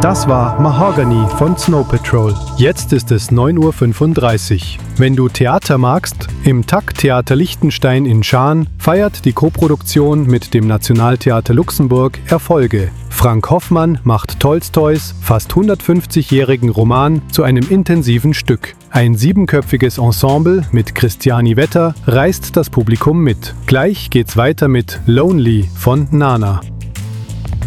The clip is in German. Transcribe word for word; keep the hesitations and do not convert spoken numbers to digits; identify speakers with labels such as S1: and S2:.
S1: Das war Mahogany von Snow Patrol. Jetzt ist es neun Uhr fünfunddreißig. Wenn du Theater magst, im T A C Theater Liechtenstein in Schaan feiert die Koproduktion mit dem Nationaltheater Luxemburg Erfolge. Frank Hoffmann macht Tolstois fast hundertfünfzigjährigen Roman zu einem intensiven Stück. Ein siebenköpfiges Ensemble mit Christiani Wetter reißt das Publikum mit. Gleich geht's weiter mit Lonely von Nana.